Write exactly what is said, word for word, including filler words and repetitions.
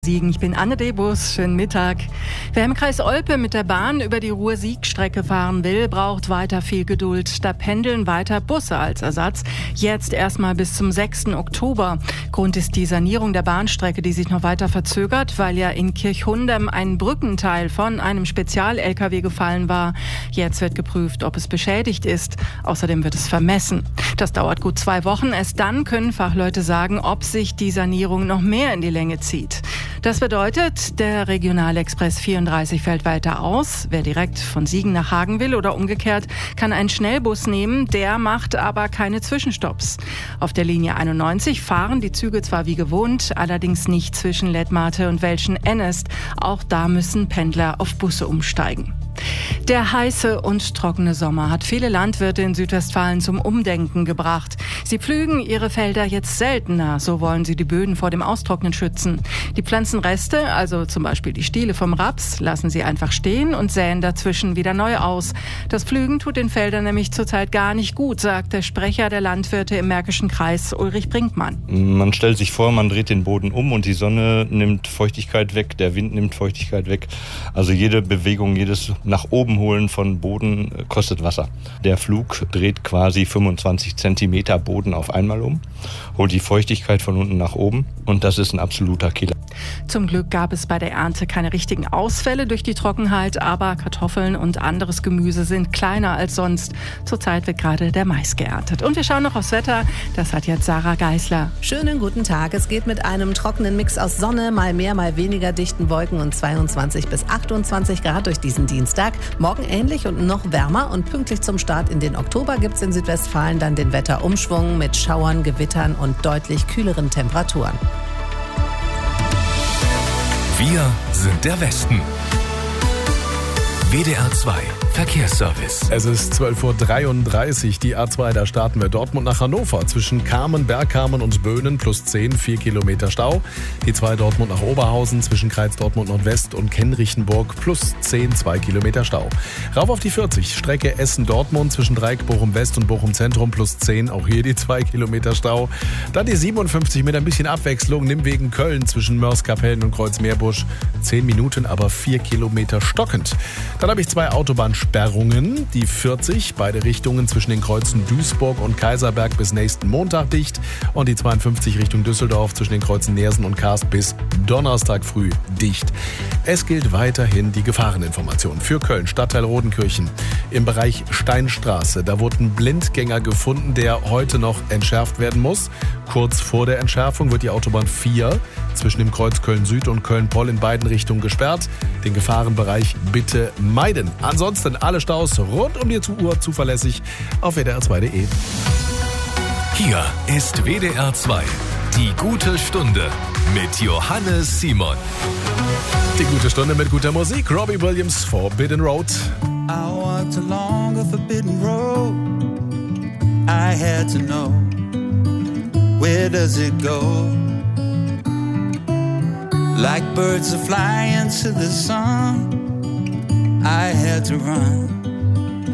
Siegen. Ich bin Anne Debus. Schönen Mittag. Wer im Kreis Olpe mit der Bahn über die Ruhr-Sieg-Strecke fahren will, braucht weiter viel Geduld. Da pendeln weiter Busse als Ersatz. Jetzt erstmal bis zum sechsten Oktober. Grund ist die Sanierung der Bahnstrecke, die sich noch weiter verzögert, weil ja in Kirchhundem ein Brückenteil von einem Spezial-L K W gefallen war. Jetzt wird geprüft, ob es beschädigt ist. Außerdem wird es vermessen. Das dauert gut zwei Wochen. Erst dann können Fachleute sagen, ob sich die Sanierung noch mehr in die Länge zieht. Das bedeutet, der Regionalexpress vierunddreißig fällt weiter aus. Wer direkt von Siegen nach Hagen will oder umgekehrt, kann einen Schnellbus nehmen. Der macht aber keine Zwischenstopps. Auf der Linie einundneunzig fahren die Züge zwar wie gewohnt, allerdings nicht zwischen Lettmate und Welschen-Ennest. Auch da müssen Pendler auf Busse umsteigen. Der heiße und trockene Sommer hat viele Landwirte in Südwestfalen zum Umdenken gebracht. Sie pflügen ihre Felder jetzt seltener, so wollen sie die Böden vor dem Austrocknen schützen. Die Pflanzenreste, also zum Beispiel die Stiele vom Raps, lassen sie einfach stehen und säen dazwischen wieder neu aus. Das Pflügen tut den Feldern nämlich zurzeit gar nicht gut, sagt der Sprecher der Landwirte im Märkischen Kreis, Ulrich Brinkmann. Man stellt sich vor, man dreht den Boden um und die Sonne nimmt Feuchtigkeit weg, der Wind nimmt Feuchtigkeit weg. Also jede Bewegung, jedes nach oben holen von Boden kostet Wasser. Der Flug dreht quasi fünfundzwanzig Zentimeter Boden auf einmal um, holt die Feuchtigkeit von unten nach oben und das ist ein absoluter Killer. Zum Glück gab es bei der Ernte keine richtigen Ausfälle durch die Trockenheit, aber Kartoffeln und anderes Gemüse sind kleiner als sonst. Zurzeit wird gerade der Mais geerntet. Und wir schauen noch aufs Wetter. Das hat jetzt Sarah Geisler. Schönen guten Tag. Es geht mit einem trockenen Mix aus Sonne, mal mehr, mal weniger dichten Wolken und zweiundzwanzig bis achtundzwanzig Grad durch diesen Dienstag. Morgen ähnlich und noch wärmer und pünktlich zum Start in den Oktober gibt es in Südwestfalen dann den Wetterumschwung mit Schauern, Gewittern und deutlich kühleren Temperaturen. Wir sind der Westen. W D R zwei Verkehrsservice. Es ist zwölf Uhr dreiunddreißig, die A zwei, da starten wir Dortmund nach Hannover. Zwischen Kamen, Bergkamen und Böhnen plus zehn, vier Kilometer Stau. Die zwei Dortmund nach Oberhausen zwischen Kreis Dortmund Nordwest und Kenriechenburg plus zehn, zwei Kilometer Stau. Rauf auf die vierzig, Strecke Essen-Dortmund zwischen Dreieck Bochum West und Bochum Zentrum plus zehn, auch hier die zwei Kilometer Stau. Dann die siebenundfünfzig mit ein bisschen Abwechslung, Nimwegen Köln zwischen Mörs-Kapellen und Kreuzmeerbusch. zehn Minuten, aber vier Kilometer stockend. Dann habe ich zwei Autobahnsperrungen. Die vierzig, beide Richtungen zwischen den Kreuzen Duisburg und Kaiserberg bis nächsten Montag dicht. Und die zweiundfünfzig Richtung Düsseldorf zwischen den Kreuzen Neersen und Karst bis Donnerstag früh dicht. Es gilt weiterhin die Gefahreninformation für Köln, Stadtteil Rodenkirchen. Im Bereich Steinstraße, da wurde ein Blindgänger gefunden, der heute noch entschärft werden muss. Kurz vor der Entschärfung wird die Autobahn vier zwischen dem Kreuz Köln-Süd und Köln-Poll in beiden Richtungen gesperrt. Den Gefahrenbereich bitte meiden. Ansonsten alle Staus rund um die Uhr zuverlässig auf W D R zwei Punkt de. Hier ist W D R zwei. Die gute Stunde mit Johannes Simon. Die gute Stunde mit guter Musik. Robbie Williams, Forbidden Road. I walked along a forbidden road. I had to know, where does it go? Like birds are flying to the sun, I had to run.